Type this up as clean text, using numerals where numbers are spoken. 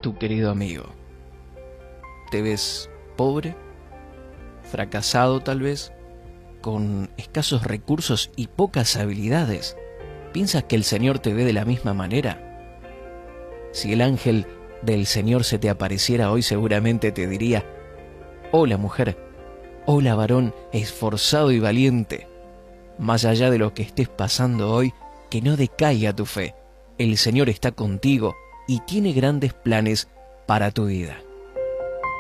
tu querido amigo. ¿Te ves pobre? ¿Fracasado tal vez? ¿Con escasos recursos y pocas habilidades? ¿Piensas que el Señor te ve de la misma manera? Si el ángel del Señor se te apareciera hoy, seguramente te diría: hola mujer, hola varón esforzado y valiente. Más allá de lo que estés pasando hoy, que no decaiga tu fe. El Señor está contigo y tiene grandes planes para tu vida.